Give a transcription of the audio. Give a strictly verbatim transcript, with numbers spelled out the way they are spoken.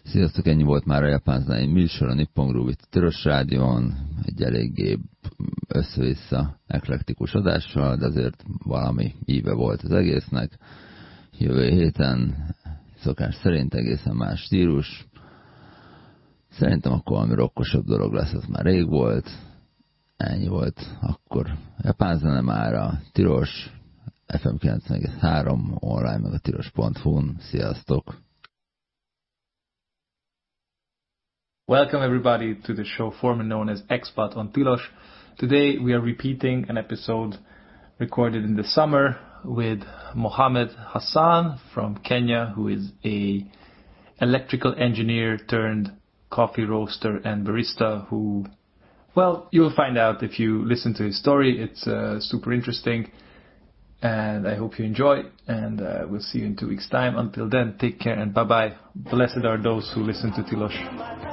Sziasztok, ennyi volt már a Japán zenei műsor, a Nippon Groove itt a Tilos Rádión, egy eléggé össze-vissza eklektikus adással, de azért valami íve volt az egésznek. Jövő héten szokás szerint egészen más stílus. Szerintem akkor valami rockosabb dolog lesz, az már rég volt. Ennyi volt akkor Japán zene már a Tilos, ef em kilencven egész három, online meg a tilos pont hu-n. Sziasztok! Welcome everybody to the show formerly known as Expat on Tilos. Today we are repeating an episode recorded in the summer with Mohammed Hassan from Kenya, who is a electrical engineer turned coffee roaster and barista who, well, you'll find out if you listen to his story. It's uh, super interesting and I hope you enjoy, and uh, we'll see you in two weeks time. Until then, take care and bye bye. Blessed are those who listen to Tilos.